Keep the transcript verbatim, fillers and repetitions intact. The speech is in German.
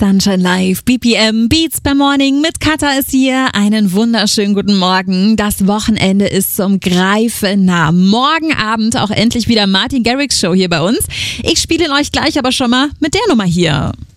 Sunshine Live, B P M, Beats per Morning mit Katha ist hier. Einen wunderschönen guten Morgen. Das Wochenende ist zum Greifen nah. Morgen Abend auch endlich wieder Martin Garrix Show hier bei uns. Ich spiele ihn euch gleich aber schon mal mit der Nummer hier.